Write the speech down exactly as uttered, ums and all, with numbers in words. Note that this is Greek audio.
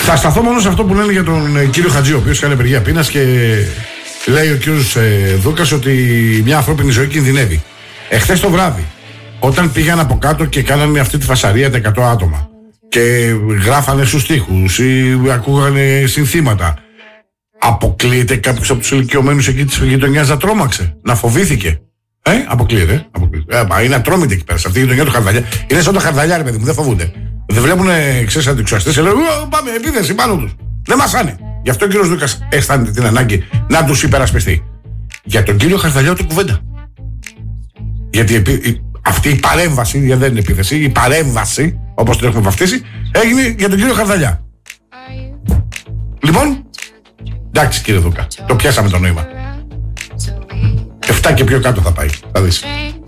Θα σταθώ μόνο σε αυτό που λένε για τον ε, κύριο Χατζή, ο οποίος κάνει απεργία πείνας και λέει ο κύριος ε, Δούκας ότι μια ανθρώπινη ζωή κινδυνεύει. Εχθές το βράδυ, όταν πήγαν από κάτω και κάνανε αυτή τη φασαρία τα εκατό άτομα και γράφανε στους τοίχους ή ακούγανε συνθήματα, αποκλείεται κάποιος από τους ηλικιωμένους εκεί της γειτονιάς να τρόμαξε, να φοβήθηκε? Ε, αποκλείεται. αποκλείεται. Ε, είναι ατρόμητοι εκεί πέρα, σε αυτή τη γειτονιά του Χαρδαλιά. Είναι σαν τα Χαρδαλιά, ρε παιδί μου, δεν φοβούνται. Δεν βλέπουν, ξέρεις, αντιξουαστές και λένε πάμε, επίθεση πάνω τους. Δεν μασάνε. Γι' αυτό ο κύριος Δούκας αισθάνεται την ανάγκη να τους υπερασπιστεί. Για τον κύριο Χαρδαλιά ούτε κουβέντα. Γιατί επί, αυτή η παρέμβαση, γιατί δεν είναι επίθεση, η παρέμβαση, όπως την έχουμε βαφτίσει, έγινε για τον κύριο Χαρδαλιά. Λοιπόν, εντάξει κύριε Δούκα, το πιάσαμε το νόημα. Εφτά και πιο κάτω θα πάει, θα δεις.